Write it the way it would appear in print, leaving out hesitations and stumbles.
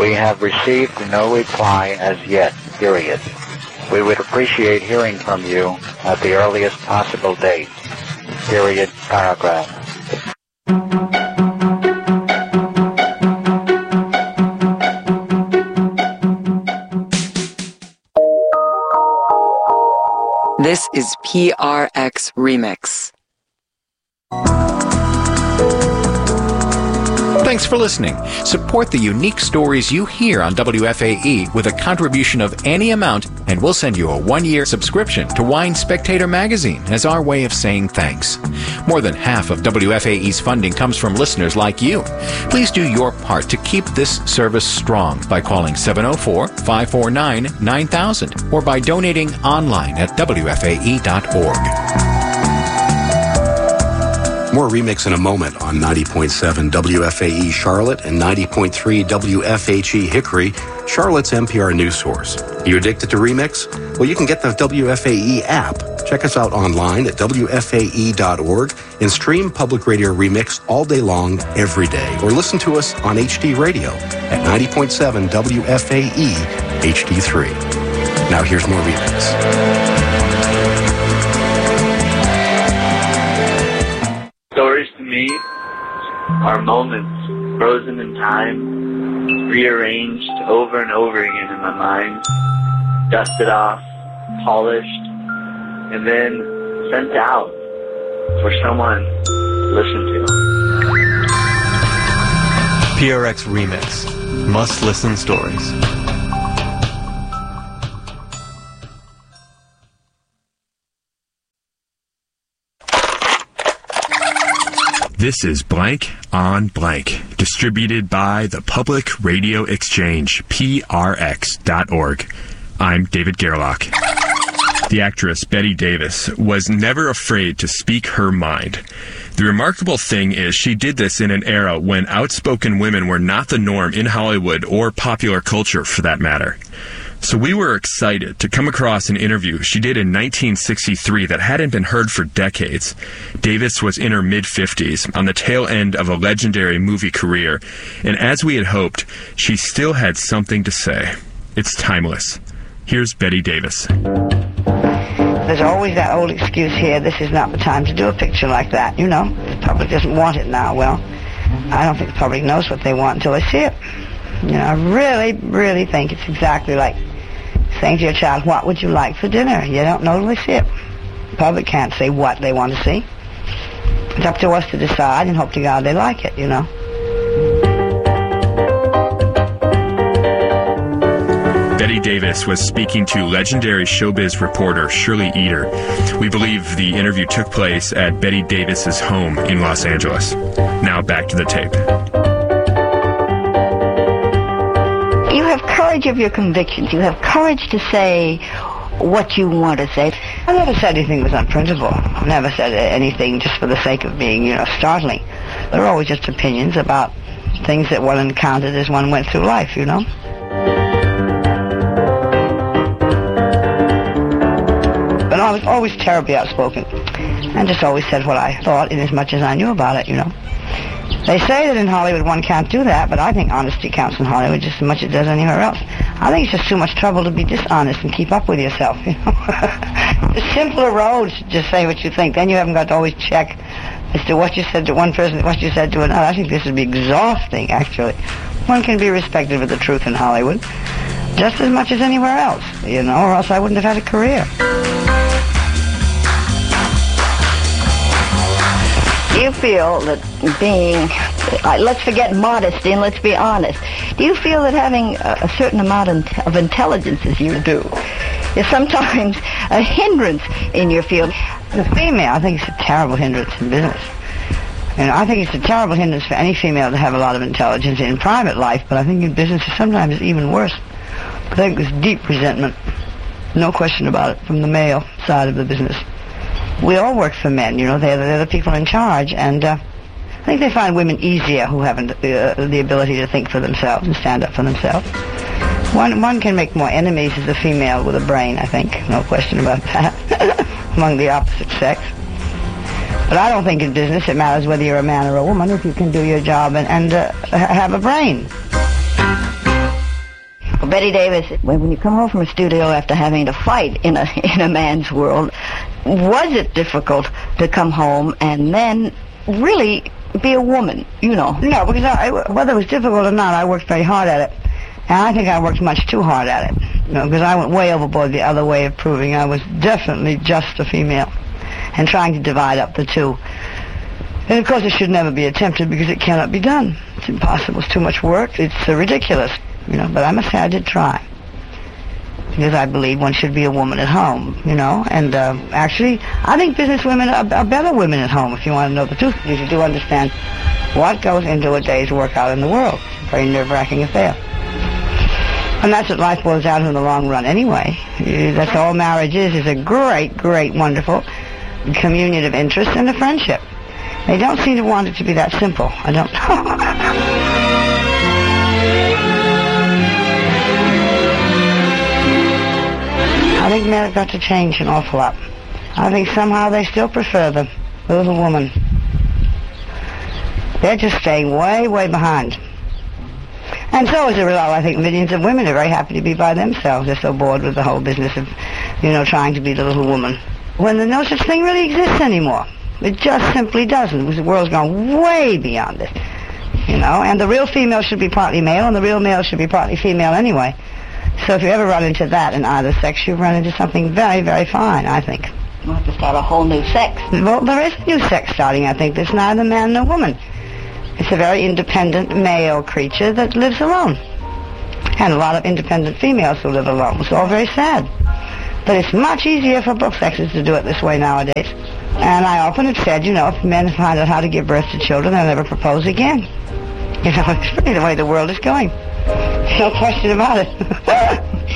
We have received no reply as yet, period. We would appreciate hearing from you at the earliest possible date, period, paragraph. This is PRX Remix. Thanks for listening. Support the unique stories you hear on WFAE with a contribution of any amount, and we'll send you a 1-year subscription to Wine Spectator magazine as our way of saying thanks. More than half of WFAE's funding comes from listeners like you. Please do your part to keep this service strong by calling 704-549-9000 or by donating online at WFAE.org. More Remix in a moment on 90.7 WFAE Charlotte and 90.3 WFHE Hickory, Charlotte's NPR news source. Are you addicted to Remix? Well, you can get the WFAE app. Check us out online at WFAE.org and stream Public Radio Remix all day long, every day. Or listen to us on HD Radio at 90.7 WFAE HD3. Now here's more Remix. Stories to me are moments frozen in time, rearranged over and over again in my mind, dusted off, polished, and then sent out for someone to listen to. PRX Remix. Must-listen stories. This is Blank on Blank, distributed by the Public Radio Exchange, PRX.org. I'm David Gerlach. The actress Bette Davis was never afraid to speak her mind. The remarkable thing is she did this in an era when outspoken women were not the norm in Hollywood or popular culture, for that matter. So we were excited to come across an interview she did in 1963 that hadn't been heard for decades. Davis was in her mid-50s, on the tail end of a legendary movie career, and as we had hoped, she still had something to say. It's timeless. Here's Bette Davis. There's always that old excuse here, this is not the time to do a picture like that, you know. The public doesn't want it now. Well, I don't think the public knows what they want until they see it. You know, I really, really think it's exactly like saying to your child, what would you like for dinner? You don't know till they see it. The public can't say what they want to see. It's up to us to decide and hope to God they like it, you know. Bette Davis was speaking to legendary showbiz reporter Shirley Eder. We believe the interview took place at Bette Davis's home in Los Angeles. Now back to the tape. You have courage of your convictions. You have courage to say what you want to say. I never said anything was unprintable. I never said anything just for the sake of being, you know, startling. They're always just opinions about things that one encountered as one went through life, you know. But I was always terribly outspoken and just always said what I thought in as much as I knew about it, you know. They say that in Hollywood one can't do that, but I think honesty counts in Hollywood just as much as it does anywhere else. I think it's just too much trouble to be dishonest and keep up with yourself, you know. The simpler road is to just say what you think. Then you haven't got to always check as to what you said to one person and what you said to another. I think this would be exhausting, actually. One can be respected for the truth in Hollywood just as much as anywhere else, you know, or else I wouldn't have had a career. Do you feel that being, let's forget modesty and let's be honest, do you feel that having a certain amount of intelligence as you do is sometimes a hindrance in your field? The female, I think it's a terrible hindrance in business. And I think it's a terrible hindrance for any female to have a lot of intelligence in private life, but I think in business sometimes it's even worse. I think there's deep resentment, no question about it, from the male side of the business. We all work for men, you know, they're the people in charge, and I think they find women easier who haven't the ability to think for themselves and stand up for themselves. One can make more enemies as a female with a brain, I think, no question about that, among the opposite sex. But I don't think in business it matters whether you're a man or a woman if you can do your job and have a brain. Well, Betty Davis, when you come home from a studio after having to fight in a man's world, was it difficult to come home and then really be a woman, you know? No, because whether it was difficult or not, I worked very hard at it. And I think I worked much too hard at it, you know, because I went way overboard the other way of proving I was definitely just a female and trying to divide up the two. And, of course, it should never be attempted because it cannot be done. It's impossible. It's too much work. It's ridiculous, you know, but I must say I did try. Because I believe one should be a woman at home, you know. And actually, I think business women are better women at home, if you want to know the truth, because you do understand what goes into a day's work out in the world. It's a very nerve-wracking affair. And that's what life boils down to in the long run anyway. That's all marriage is a great, great, wonderful communion of interest and a friendship. They don't seem to want it to be that simple. I don't know. I think men have got to change an awful lot. I think somehow they still prefer the little woman. They're just staying way, way behind. And so as a result, I think millions of women are very happy to be by themselves. They're so bored with the whole business of, you know, trying to be the little woman. When no such thing really exists anymore. It just simply doesn't, because the world's gone way beyond it. You know, and the real female should be partly male, and the real male should be partly female anyway. So if you ever run into that in either sex, you run into something very, very fine, I think. We'll have to start a whole new sex. Well, there is a new sex starting, I think. There's neither man nor woman. It's a very independent male creature that lives alone. And a lot of independent females who live alone. It's all very sad. But it's much easier for both sexes to do it this way nowadays. And I often have said, you know, if men find out how to give birth to children, they'll never propose again. You know, it's really the way the world is going. No question about it.